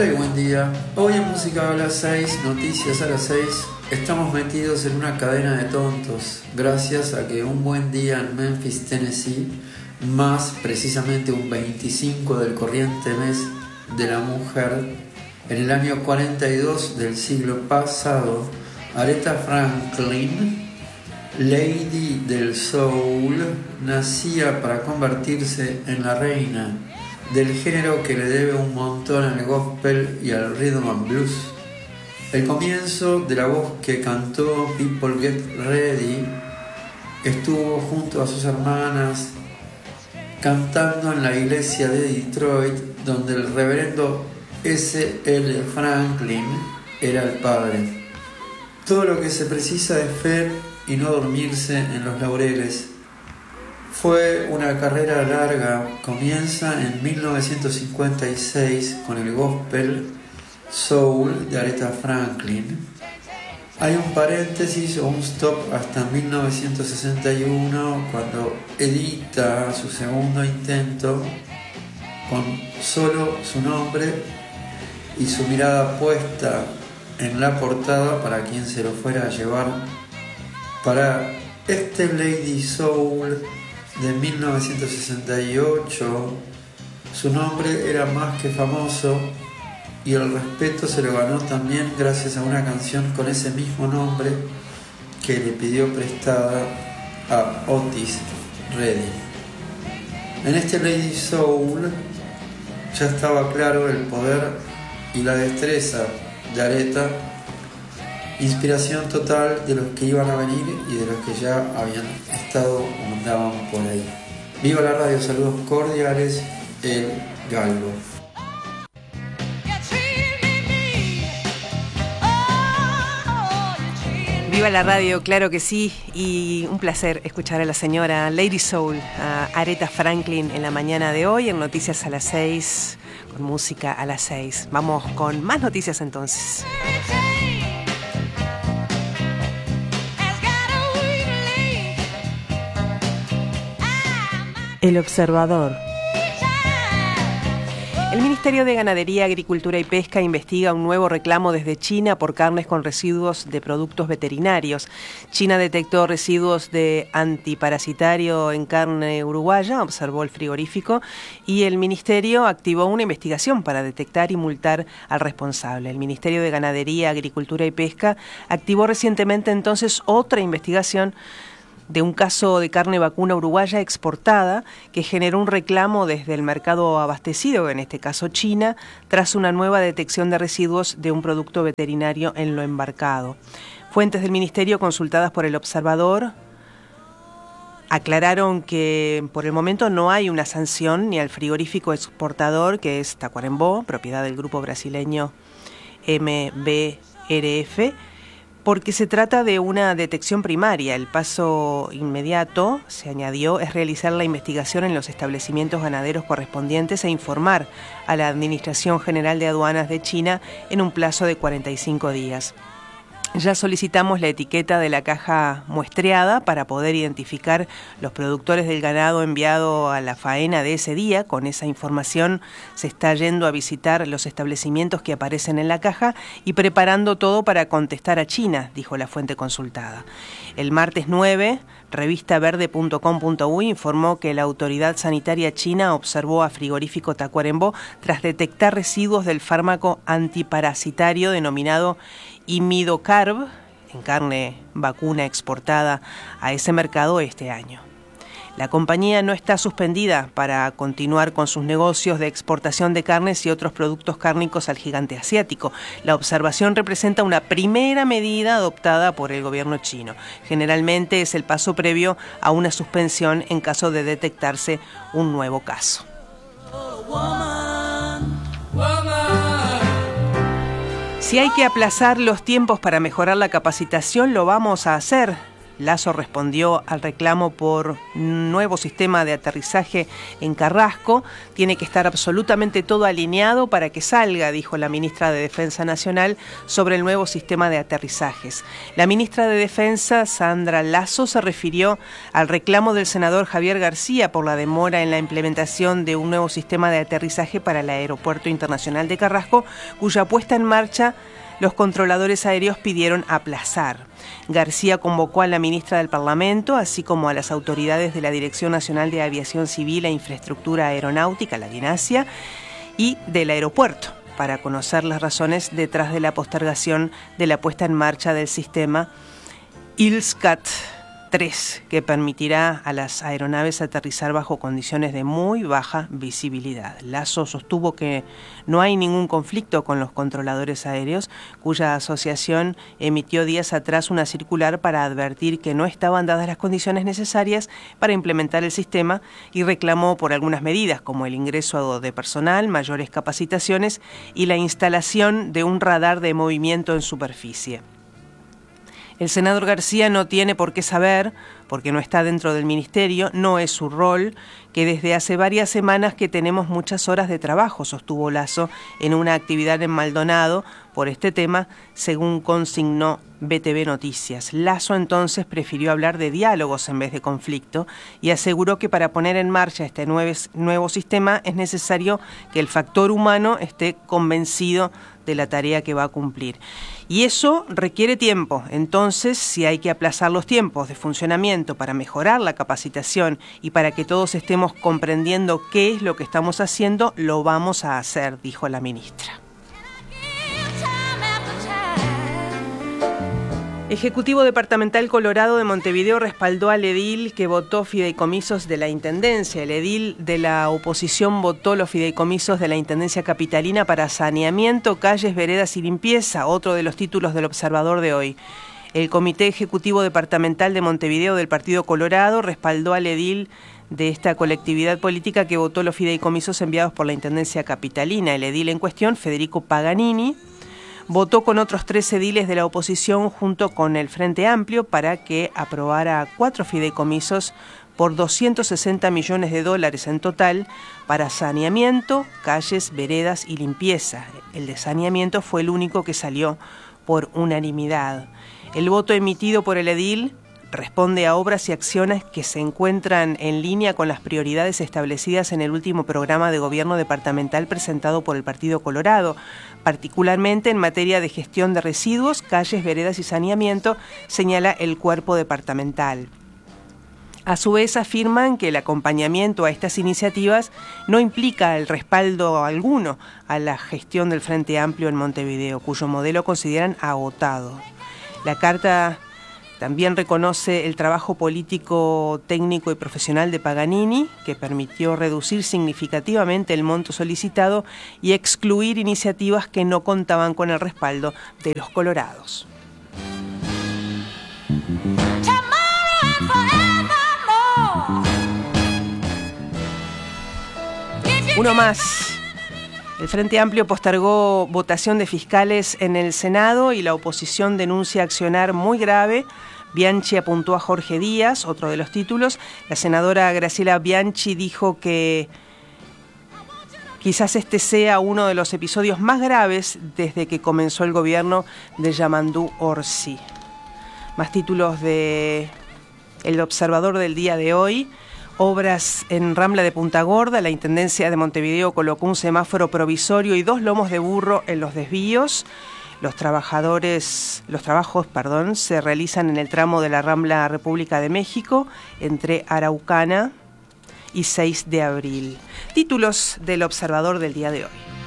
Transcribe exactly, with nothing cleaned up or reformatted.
Buen día. Hoy en Música a las seis, Noticias a las seis, estamos metidos en una cadena de tontos, gracias a que un buen día en Memphis, Tennessee, más precisamente un veinticinco del corriente mes de la mujer, en el año cuarenta y dos del siglo pasado, Aretha Franklin, Lady del Soul, nacía para convertirse en la reina del género que le debe un montón al gospel y al rhythm and blues. El comienzo de la voz que cantó People Get Ready estuvo junto a sus hermanas cantando en la iglesia de Detroit, donde el reverendo S L Franklin era el padre. Todo lo que se precisa es fe y no dormirse en los laureles. Fue una carrera larga, comienza en mil novecientos cincuenta y seis con el gospel soul de Aretha Franklin. Hay un paréntesis o un stop hasta mil novecientos sesenta y uno, cuando edita su segundo intento con solo su nombre y su mirada puesta en la portada para quien se lo fuera a llevar. Para este Lady Soul de mil novecientos sesenta y ocho, su nombre era más que famoso y el respeto se lo ganó también gracias a una canción con ese mismo nombre que le pidió prestada a Otis Redding. En este Lady Soul ya estaba claro el poder y la destreza de Aretha, inspiración total de los que iban a venir y de los que ya habían estado o andaban por ahí. Viva la radio, saludos cordiales, el Galgo. Viva la radio, claro que sí, y un placer escuchar a la señora Lady Soul, a Aretha Franklin en la mañana de hoy en Noticias a las seis, con música a las seis. Vamos con más noticias entonces. El Observador. El Ministerio de Ganadería, Agricultura y Pesca investiga un nuevo reclamo desde China por carnes con residuos de productos veterinarios. China detectó residuos de antiparasitario en carne uruguaya, observó el frigorífico, y el Ministerio activó una investigación para detectar y multar al responsable. El Ministerio de Ganadería, Agricultura y Pesca activó recientemente entonces otra investigación de un caso de carne vacuna uruguaya exportada que generó un reclamo desde el mercado abastecido, en este caso China, tras una nueva detección de residuos de un producto veterinario en lo embarcado. Fuentes del Ministerio consultadas por El Observador aclararon que por el momento no hay una sanción ni al frigorífico exportador, que es Tacuarembó, propiedad del grupo brasileño M B R F, porque se trata de una detección primaria. El paso inmediato, se añadió, es realizar la investigación en los establecimientos ganaderos correspondientes e informar a la Administración General de Aduanas de China en un plazo de cuarenta y cinco días. Ya solicitamos la etiqueta de la caja muestreada para poder identificar los productores del ganado enviado a la faena de ese día. Con esa información se está yendo a visitar los establecimientos que aparecen en la caja y preparando todo para contestar a China, dijo la fuente consultada. El martes nueve, revista verde punto com punto uy informó que la autoridad sanitaria china observó a frigorífico Tacuarembó tras detectar residuos del fármaco antiparasitario denominado Imidocarb en carne vacuna exportada a ese mercado este año. La compañía no está suspendida para continuar con sus negocios de exportación de carnes y otros productos cárnicos al gigante asiático. La observación representa una primera medida adoptada por el gobierno chino. Generalmente es el paso previo a una suspensión en caso de detectarse un nuevo caso. Si hay que aplazar los tiempos para mejorar la capacitación, lo vamos a hacer. Lasso respondió al reclamo por un nuevo sistema de aterrizaje en Carrasco. Tiene que estar absolutamente todo alineado para que salga, dijo la ministra de Defensa Nacional sobre el nuevo sistema de aterrizajes. La ministra de Defensa, Sandra Lasso, se refirió al reclamo del senador Javier García por la demora en la implementación de un nuevo sistema de aterrizaje para el Aeropuerto Internacional de Carrasco, cuya puesta en marcha los controladores aéreos pidieron aplazar. García convocó a la ministra del Parlamento, así como a las autoridades de la Dirección Nacional de Aviación Civil e Infraestructura Aeronáutica, la DINASIA, y del aeropuerto, para conocer las razones detrás de la postergación de la puesta en marcha del sistema I L S C A T tres, que permitirá a las aeronaves aterrizar bajo condiciones de muy baja visibilidad. Lasso sostuvo que no hay ningún conflicto con los controladores aéreos, cuya asociación emitió días atrás una circular para advertir que no estaban dadas las condiciones necesarias para implementar el sistema, y reclamó por algunas medidas como el ingreso de personal, mayores capacitaciones y la instalación de un radar de movimiento en superficie. El senador García no tiene por qué saber, porque no está dentro del ministerio, no es su rol, que desde hace varias semanas que tenemos muchas horas de trabajo, sostuvo Lasso en una actividad en Maldonado por este tema, según consignó B T V Noticias. Lasso entonces prefirió hablar de diálogos en vez de conflicto y aseguró que para poner en marcha este nuevo sistema es necesario que el factor humano esté convencido de la tarea que va a cumplir. Y eso requiere tiempo. Entonces, si hay que aplazar los tiempos de funcionamiento para mejorar la capacitación y para que todos estemos comprendiendo qué es lo que estamos haciendo, lo vamos a hacer, dijo la ministra. Ejecutivo Departamental Colorado de Montevideo respaldó al edil que votó fideicomisos de la Intendencia. El edil de la oposición votó los fideicomisos de la Intendencia Capitalina para saneamiento, calles, veredas y limpieza, otro de los títulos del Observador de hoy. El Comité Ejecutivo Departamental de Montevideo del Partido Colorado respaldó al edil de esta colectividad política que votó los fideicomisos enviados por la Intendencia Capitalina. El edil en cuestión, Federico Paganini, votó con otros tres ediles de la oposición junto con el Frente Amplio para que aprobara cuatro fideicomisos por doscientos sesenta millones de dólares en total para saneamiento, calles, veredas y limpieza. El de saneamiento fue el único que salió por unanimidad. El voto emitido por el edil responde a obras y acciones que se encuentran en línea con las prioridades establecidas en el último programa de gobierno departamental presentado por el Partido Colorado, particularmente en materia de gestión de residuos, calles, veredas y saneamiento, señala el cuerpo departamental. A su vez afirman que el acompañamiento a estas iniciativas no implica el respaldo alguno a la gestión del Frente Amplio en Montevideo, cuyo modelo consideran agotado. La carta también reconoce el trabajo político, técnico y profesional de Paganini, que permitió reducir significativamente el monto solicitado y excluir iniciativas que no contaban con el respaldo de los colorados. Uno más. El Frente Amplio postergó votación de fiscales en el Senado y la oposición denuncia accionar muy grave. Bianchi apuntó a Jorge Díaz, otro de los títulos. La senadora Graciela Bianchi dijo que quizás este sea uno de los episodios más graves desde que comenzó el gobierno de Yamandú Orsi. Más títulos de El Observador del día de hoy. Obras en Rambla de Punta Gorda. La Intendencia de Montevideo colocó un semáforo provisorio y dos lomos de burro en los desvíos. Los trabajadores, los trabajos, perdón, se realizan en el tramo de la Rambla República de México entre Araucana y seis de abril. Títulos del Observador del día de hoy.